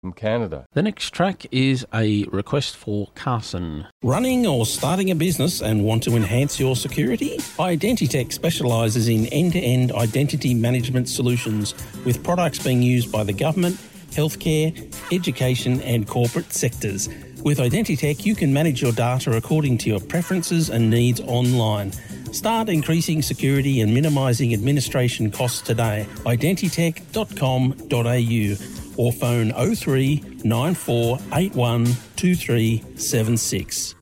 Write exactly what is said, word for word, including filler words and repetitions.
from Canada. The next track is a request for Carson. Running or starting a business and want to enhance your security? Identitech specialises in end-to-end identity management solutions with products being used by the government, healthcare, education and corporate sectors. With Identitech, you can manage your data according to your preferences and needs online. Start increasing security and minimising administration costs today. identitech dot com dot a u or phone oh three nine four eight one two three seven six.